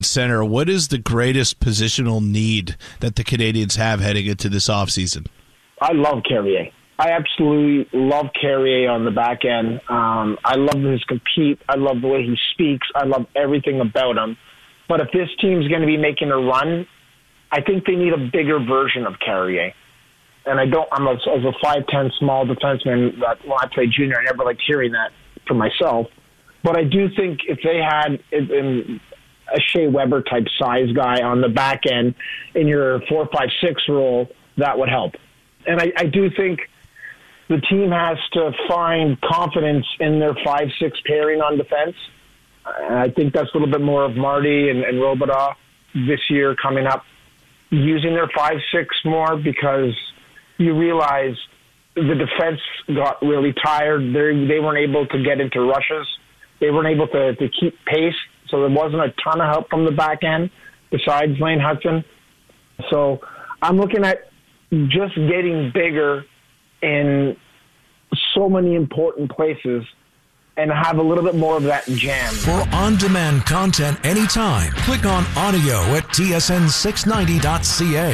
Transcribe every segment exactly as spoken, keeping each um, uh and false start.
Center, what is the greatest positional need that the Canadians have heading into this offseason? I love Carrier. I absolutely love Carrier on the back end. Um, I love his compete. I love the way he speaks. I love everything about him. But if this team's going to be making a run, I think they need a bigger version of Carrier. And I don't, I'm a, as a five ten small defenseman, that when I played junior, I never liked hearing that for myself. But I do think if they had in a Shea Weber type size guy on the back end in your four, five, six role, that would help. And I, I do think the team has to find confidence in their five, six pairing on defense. And I think that's a little bit more of Marty and, and Robidas this year coming up, using their five, six more, because you realize the defense got really tired. They they weren't able to get into rushes. They weren't able to, to keep pace. So there wasn't a ton of help from the back end besides Lane Hudson. So I'm looking at just getting bigger in so many important places and have a little bit more of that jam. For on-demand content anytime, click on audio at T S N six ninety dot C A.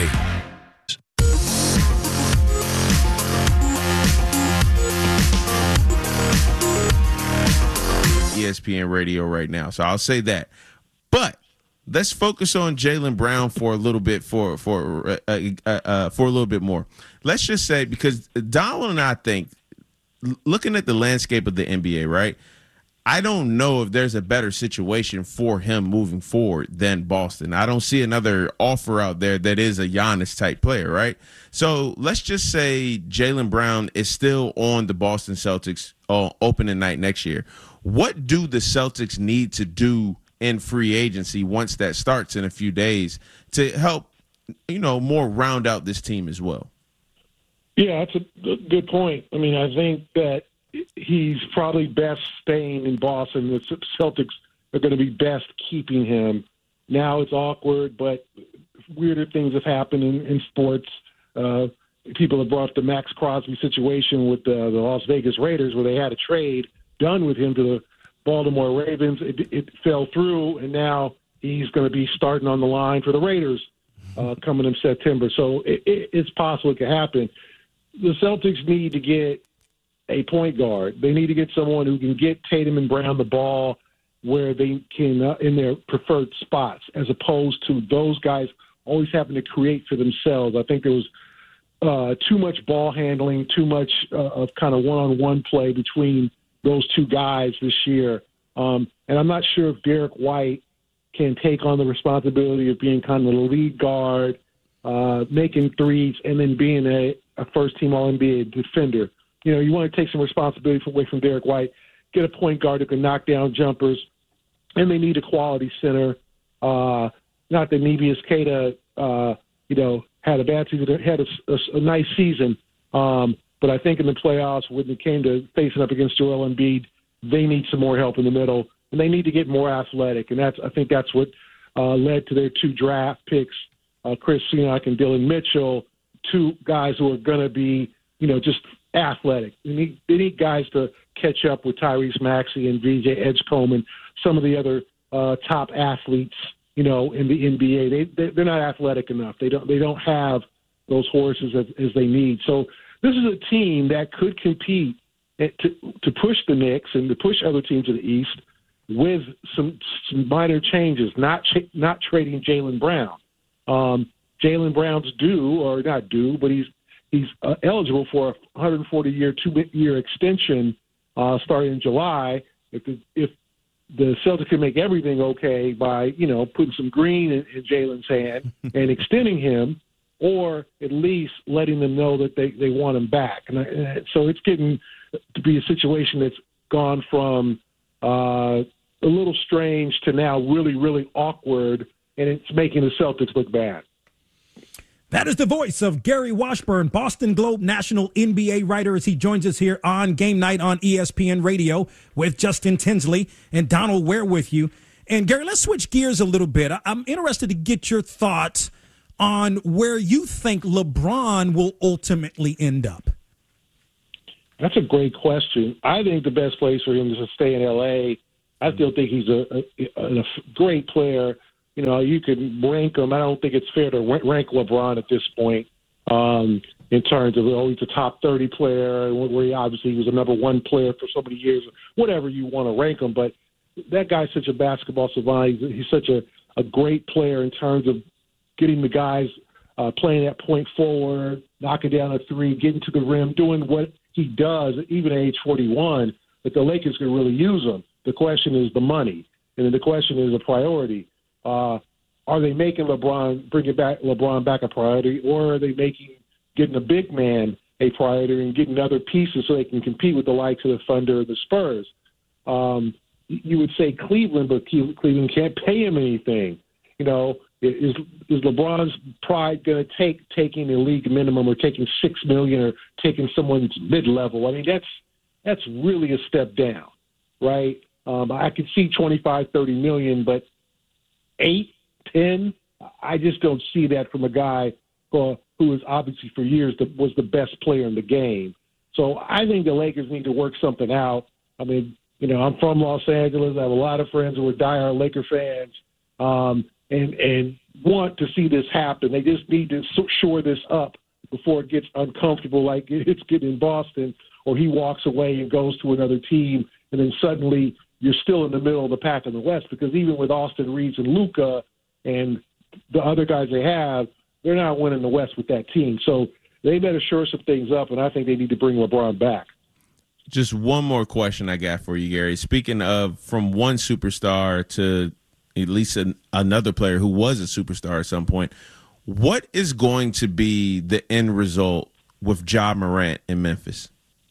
E S P N Radio right now, so I'll say that. But let's focus on Jaylen Brown for a little bit, for for uh, uh, uh, for a little bit more. Let's just say, because Donald and I think, looking at the landscape of the N B A, right, I don't know if there's a better situation for him moving forward than Boston. I don't see another offer out there that is a Giannis type player, right? So let's just say Jaylen Brown is still on the Boston Celtics uh, opening night next year. What do the Celtics need to do in free agency once that starts in a few days to help, you know, more round out this team as well? Yeah, that's a good point. I mean, I think that he's probably best staying in Boston. The Celtics are going to be best keeping him. Now it's awkward, but weirder things have happened in, in sports. Uh, people have brought up the Max Crosby situation with the, the Las Vegas Raiders, where they had a trade done with him to the Baltimore Ravens. It, it fell through, and now he's going to be starting on the line for the Raiders uh, coming in September. So it, it, it's possible it could happen. The Celtics need to get a point guard. They need to get someone who can get Tatum and Brown the ball where they can, uh, in their preferred spots, as opposed to those guys always having to create for themselves. I think there was uh, too much ball handling, too much uh, of kind of one-on-one play between those two guys this year. Um, and I'm not sure if Derek White can take on the responsibility of being kind of the lead guard, uh, making threes, and then being a, a first-team All N B A defender. You know, you want to take some responsibility away from Derek White, get a point guard who can knock down jumpers, and they need a quality center. Uh, not that Neemias Queta, uh, you know, had a bad season, had a, a, a nice season, um, but I think in the playoffs, when it came to facing up against Joel Embiid, they need some more help in the middle, and they need to get more athletic. And that's I think that's what uh, led to their two draft picks, uh, Chris Siak and Dylan Mitchell, two guys who are going to be, you know, just athletic. They need, they need guys to catch up with Tyrese Maxey and V J Edgecombe and some of the other uh, top athletes, you know, in the N B A. They, they they're not athletic enough. They don't they don't have those horses as, as they need. So this is a team that could compete to to push the Knicks and to push other teams to the East with some, some minor changes. Not ch- not trading Jaylen Brown. Um, Jaylen Brown's due, or not due, but he's he's uh, eligible for a one hundred forty year, two-year extension uh, starting in July. If the, if the Celtics can make everything okay by, you know, putting some green in, in Jaylen's hand and extending him, or at least letting them know that they, they want him back. And, I, and so it's getting to be a situation that's gone from uh, a little strange to now really, really awkward, and it's making the Celtics look bad. That is the voice of Gary Washburn, Boston Globe national N B A writer, as he joins us here on Game Night on E S P N Radio with Justin Tinsley and Donald Ware with you. And Gary, let's switch gears a little bit. I'm interested to get your thoughts on where you think LeBron will ultimately end up. That's a great question. I think the best place for him is to stay in L A. I still think he's a, a, a great player, you know, you could rank them. I don't think it's fair to rank LeBron at this point um, in terms of, oh, he's a top thirty player, where he obviously he was a number one player for so many years, whatever you want to rank him. But that guy's such a basketball savant. He's, he's such a, a great player in terms of getting the guys uh, playing that point forward, knocking down a three, getting to the rim, doing what he does, even at age forty-one, that the Lakers can really use him. The question is the money, and then the question is a priority. Uh, are they making LeBron, bringing back LeBron back a priority, or are they making getting a big man a priority and getting other pieces so they can compete with the likes of the Thunder or the Spurs? Um, you would say Cleveland, but Cleveland can't pay him anything. You know, is is LeBron's pride going to take taking a league minimum or taking six million or taking someone's mid level? I mean, that's that's really a step down, right? Um, I could see twenty-five, thirty million, but eight, ten, I just don't see that from a guy uh, who is obviously for years the, was the best player in the game. So I think the Lakers need to work something out. I mean, you know, I'm from Los Angeles. I have a lot of friends who are diehard Laker fans, um, and and want to see this happen. They just need to shore this up before it gets uncomfortable, like it's getting in Boston, or he walks away and goes to another team, and then suddenly you're still in the middle of the pack in the West. Because even with Austin Reeves and Luka and the other guys they have, they're not winning the West with that team. So they better shore some things up, and I think they need to bring LeBron back. Just one more question I got for you, Gary. Speaking of from one superstar to at least an, another player who was a superstar at some point, what is going to be the end result with Ja Morant in Memphis?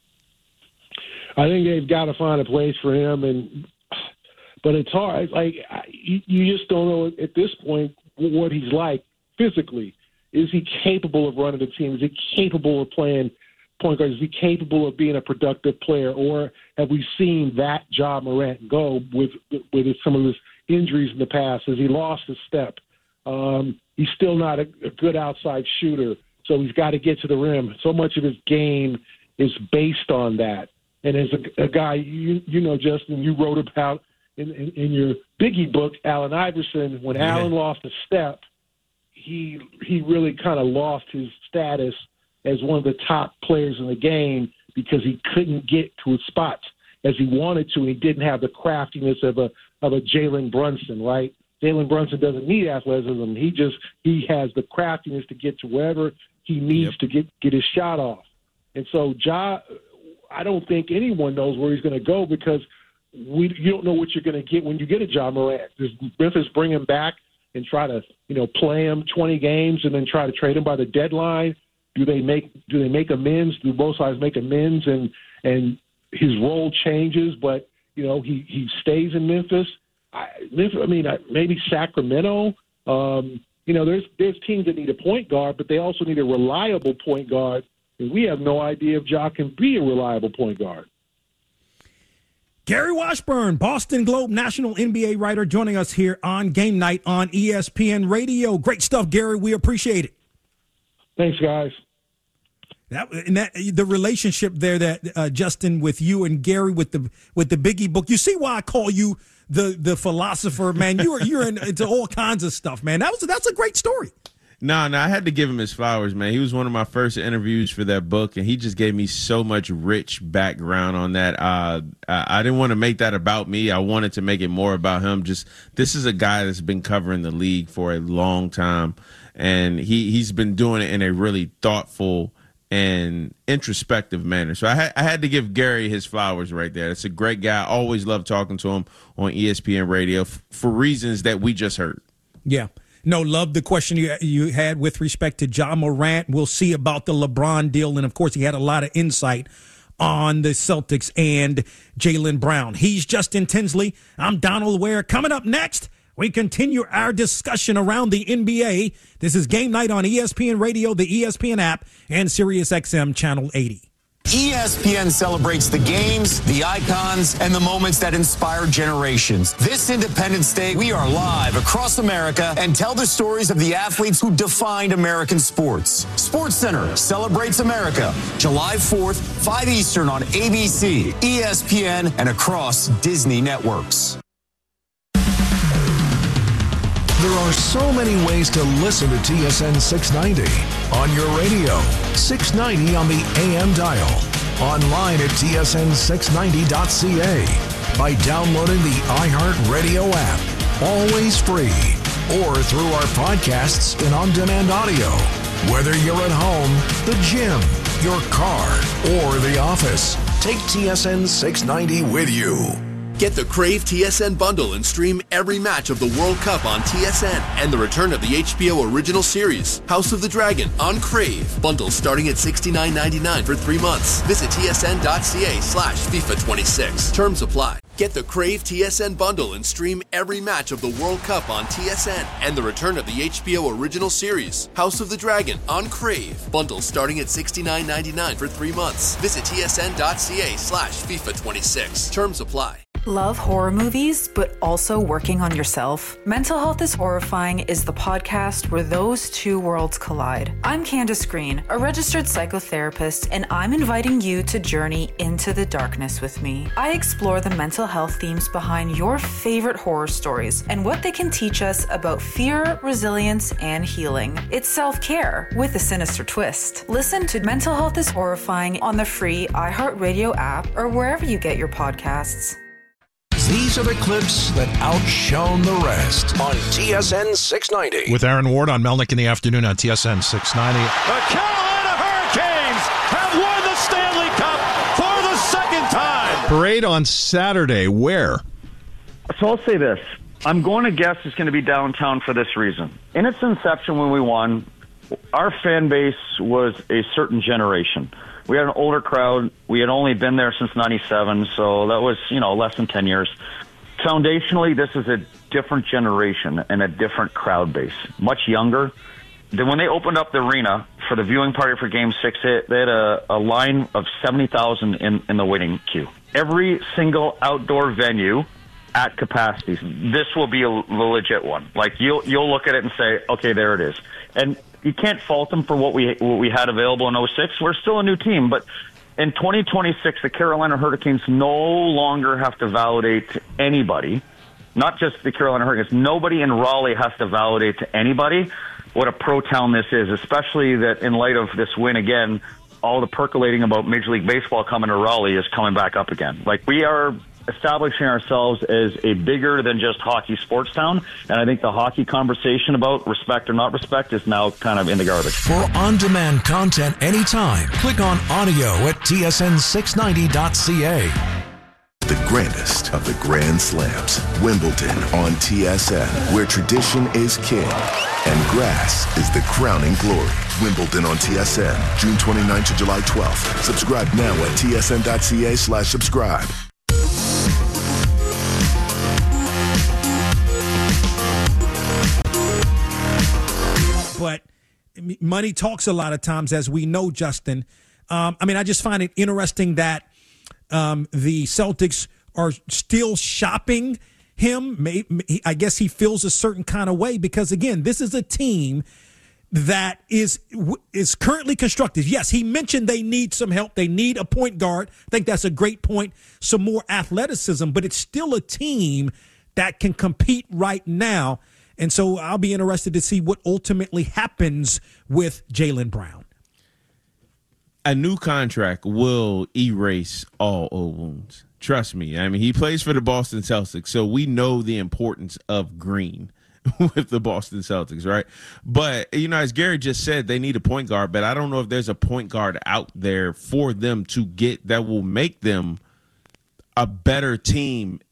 I think they've got to find a place for him, and but it's hard. Like you, you just don't know at this point what he's like physically. Is he capable of running the team? Is he capable of playing point guard? Is he capable of being a productive player, or have we seen that Ja Morant go with with some of his injuries in the past? Has he lost a step? Um, he's still not a, a good outside shooter, so he's got to get to the rim. So much of his game is based on that. And as a, a guy, you you know, Justin, you wrote about in, in, in your Biggie book, Allen Iverson. When yeah. Allen lost a step, he he really kind of lost his status as one of the top players in the game because he couldn't get to his spots as he wanted to. And he didn't have the craftiness of a of a Jalen Brunson, right? Jalen Brunson doesn't need athleticism. He just he has the craftiness to get to wherever he needs yep. to get get his shot off. And so Ja, I don't think anyone knows where he's going to go because we you don't know what you're going to get when you get a Ja Morant. Does Memphis bring him back and try to you know play him twenty games and then try to trade him by the deadline? Do they make do they make amends? Do both sides make amends and and his role changes, but you know he, he stays in Memphis? I, I mean, maybe Sacramento. Um, you know, there's there's teams that need a point guard, but they also need a reliable point guard. And we have no idea if Ja can be a reliable point guard. Gary Washburn, Boston Globe national N B A writer, joining us here on Game Night on E S P N Radio. Great stuff, Gary. We appreciate it. Thanks, guys. That and that the relationship there that uh, Justin with you and Gary with the with the Biggie book. You see why I call you the the philosopher, man. You're you're in, into all kinds of stuff, man. That was that's a great story. No, no, I had to give him his flowers, man. He was one of my first interviews for that book, and he just gave me so much rich background on that. Uh, I, I didn't want to make that about me. I wanted to make it more about him. Just this is a guy that's been covering the league for a long time, and he he's been doing it in a really thoughtful and introspective manner. So I had I had to give Gary his flowers right there. It's a great guy. I always love talking to him on E S P N Radio f- for reasons that we just heard. Yeah. No, love the question you you had with respect to Ja Morant. We'll see about the LeBron deal. And, of course, he had a lot of insight on the Celtics and Jaylen Brown. He's Justin Tinsley. I'm Donald Ware. Coming up next, we continue our discussion around the N B A. This is Game Night on E S P N Radio, the E S P N app, and Sirius X M Channel eighty. E S P N celebrates the games, the icons, and the moments that inspire generations. This Independence Day, we are live across America and tell the stories of the athletes who defined American sports. SportsCenter celebrates America, July fourth, five Eastern on A B C, E S P N, and across Disney networks. There are so many ways to listen to T S N six ninety. On your radio, six ninety on the A M dial. Online at T S N six ninety dot C A. By downloading the iHeartRadio app. Always free. Or through our podcasts and on-demand audio. Whether you're at home, the gym, your car, or the office, take T S N six ninety with you. Get the Crave T S N bundle and stream every match of the World Cup on T S N and the return of the H B O original series, House of the Dragon, on Crave. Bundle starting at sixty-nine ninety-nine for three months. Visit tsn.ca slash FIFA 26. Terms apply. Get the Crave T S N bundle and stream every match of the World Cup on T S N and the return of the H B O original series, House of the Dragon, on Crave. Bundle starting at sixty-nine ninety-nine for three months. Visit tsn.ca slash FIFA 26. Terms apply. Love horror movies, but also working on yourself? Mental Health is Horrifying is the podcast where those two worlds collide. I'm Candace Green, a registered psychotherapist, and I'm inviting you to journey into the darkness with me. I explore the mental health themes behind your favorite horror stories and what they can teach us about fear, resilience, and healing. It's self-care with a sinister twist. Listen to Mental Health is Horrifying on the free iHeartRadio app or wherever you get your podcasts. These are the clips that outshone the rest on T S N six ninety. With Aaron Ward on Melnick in the afternoon on T S N six ninety. The Carolina Hurricanes have won the Stanley Cup for the second time. Parade on Saturday. Where? So I'll say this. I'm going to guess it's going to be downtown for this reason. In its inception when we won, our fan base was a certain generation. We had an older crowd. We had only been there since ninety-seven, so that was, you know, less than ten years. Foundationally, this is a different generation and a different crowd base, much younger. Then when they opened up the arena for the viewing party for Game six, they had a, a line of seventy thousand in, in the waiting queue. Every single outdoor venue at capacity. This will be a legit one. Like, you'll you'll look at it and say, okay, there it is. And you can't fault them for what we what we had available in oh six. We're still a new team, but in twenty twenty-six, the Carolina Hurricanes no longer have to validate to anybody, not just the Carolina Hurricanes. Nobody in Raleigh has to validate to anybody what a pro town this is, especially that in light of this win again, all the percolating about Major League Baseball coming to Raleigh is coming back up again. Like, we are establishing ourselves as a bigger than just hockey sports town, and I think the hockey conversation about respect or not respect is now kind of in the garbage. For on-demand content anytime, click on audio at T S N six ninety dot C A. The grandest of the Grand Slams, Wimbledon on T S N, where tradition is king and grass is the crowning glory. Wimbledon on T S N, June twenty-ninth to July twelfth. Subscribe now at T S N dot C A slash subscribe. But money talks a lot of times, as we know, Justin. Um, I mean, I just find it interesting that um, the Celtics are still shopping him. I guess he feels a certain kind of way because, again, this is a team that is is currently constructed. Yes, he mentioned they need some help. They need a point guard. I think that's a great point. Some more athleticism, but it's still a team that can compete right now. And so I'll be interested to see what ultimately happens with Jaylen Brown. A new contract will erase all old wounds. Trust me. I mean, he plays for the Boston Celtics, so we know the importance of green with the Boston Celtics, right? But, you know, as Gary just said, they need a point guard, but I don't know if there's a point guard out there for them to get that will make them a better team